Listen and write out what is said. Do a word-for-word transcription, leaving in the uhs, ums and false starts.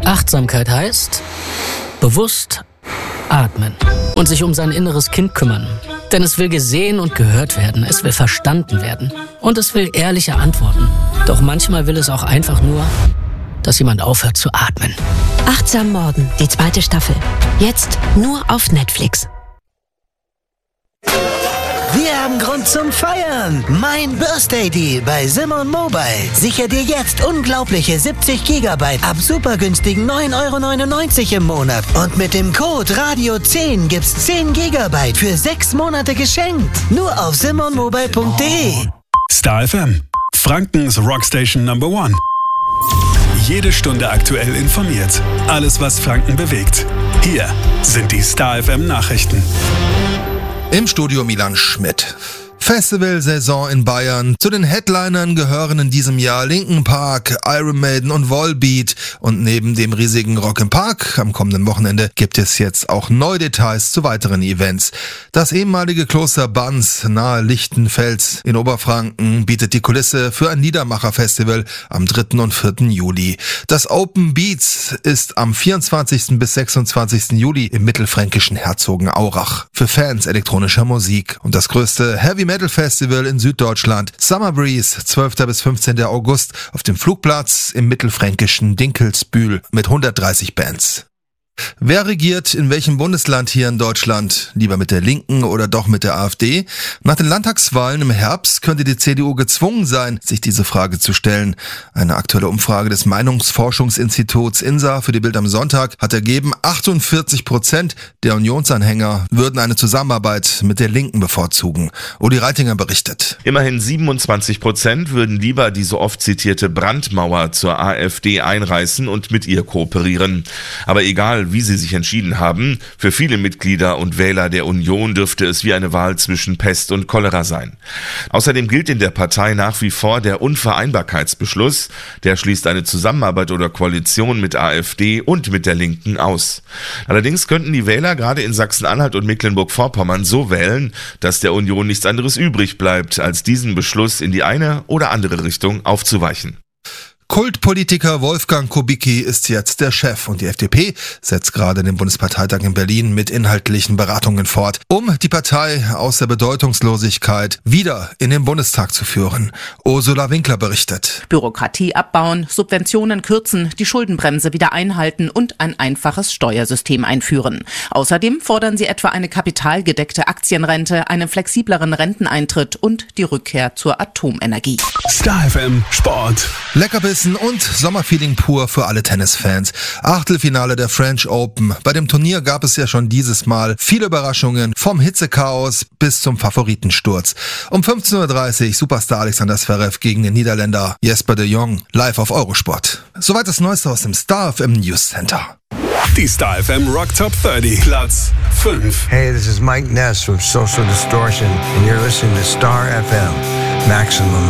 Achtsamkeit heißt bewusst atmen und sich um sein inneres Kind kümmern. Denn es will gesehen und gehört werden, es will verstanden werden und es will ehrliche Antworten. Doch manchmal will es auch einfach nur, dass jemand aufhört zu atmen. Achtsam Morden, die zweite Staffel. Jetzt nur auf Netflix. Wir haben Grund zum Feiern. Mein Birthday Deal bei Simon Mobile. Sicher dir jetzt unglaubliche siebzig Gigabyte ab super günstigen neun Euro neunundneunzig im Monat. Und mit dem Code Radio zehn gibt's zehn Gigabyte für sechs Monate geschenkt. Nur auf simon mobile punkt de. Star F M, Frankens Rockstation Number One. Jede Stunde aktuell informiert. Alles, was Franken bewegt. Hier sind die Star F M Nachrichten. Im Studio Milan Schmidt. Festivalsaison in Bayern. Zu den Headlinern gehören in diesem Jahr Linkin Park, Iron Maiden und Volbeat. Und neben dem riesigen Rock im Park am kommenden Wochenende gibt es jetzt auch neue Details zu weiteren Events. Das ehemalige Kloster Banz nahe Lichtenfels in Oberfranken bietet die Kulisse für ein Liedermacher-Festival am dritten und vierten Juli. Das Open Beats ist am vierundzwanzigsten bis sechsundzwanzigsten Juli im mittelfränkischen Herzogenaurach für Fans elektronischer Musik. Und das größte Heavy Metal Festival in Süddeutschland, Summer Breeze, zwölften bis fünfzehnten August auf dem Flugplatz im mittelfränkischen Dinkelsbühl mit hundertdreißig Bands. Wer regiert in welchem Bundesland hier in Deutschland? Lieber mit der Linken oder doch mit der AfD? Nach den Landtagswahlen im Herbst könnte die C D U gezwungen sein, sich diese Frage zu stellen. Eine aktuelle Umfrage des Meinungsforschungsinstituts I N S A für die Bild am Sonntag hat ergeben, achtundvierzig Prozent der Unionsanhänger würden eine Zusammenarbeit mit der Linken bevorzugen. Uli Reitinger berichtet. Immerhin siebenundzwanzig Prozent würden lieber die so oft zitierte Brandmauer zur AfD einreißen und mit ihr kooperieren. Aber egal, wie sie sich entschieden haben, für viele Mitglieder und Wähler der Union dürfte es wie eine Wahl zwischen Pest und Cholera sein. Außerdem gilt in der Partei nach wie vor der Unvereinbarkeitsbeschluss, der schließt eine Zusammenarbeit oder Koalition mit AfD und mit der Linken aus. Allerdings könnten die Wähler gerade in Sachsen-Anhalt und Mecklenburg-Vorpommern so wählen, dass der Union nichts anderes übrig bleibt, als diesen Beschluss in die eine oder andere Richtung aufzuweichen. Kultpolitiker Wolfgang Kubicki ist jetzt der Chef und die F D P setzt gerade den Bundesparteitag in Berlin mit inhaltlichen Beratungen fort, um die Partei aus der Bedeutungslosigkeit wieder in den Bundestag zu führen. Ursula Winkler berichtet. Bürokratie abbauen, Subventionen kürzen, die Schuldenbremse wieder einhalten und ein einfaches Steuersystem einführen. Außerdem fordern sie etwa eine kapitalgedeckte Aktienrente, einen flexibleren Renteneintritt und die Rückkehr zur Atomenergie. Star F M Sport. Leckerbissen und Sommerfeeling pur für alle Tennisfans. Achtelfinale der French Open. Bei dem Turnier gab es ja schon dieses Mal viele Überraschungen, vom Hitzechaos bis zum Favoritensturz. Um fünfzehn Uhr dreißig Superstar Alexander Zverev gegen den Niederländer Jesper de Jong, live auf Eurosport. Soweit das Neueste aus dem Star F M News Center. Die Star F M Rock Top dreißig, Platz fünf. Hey, this is Mike Ness from Social Distortion and you're listening to Star F M, Maximum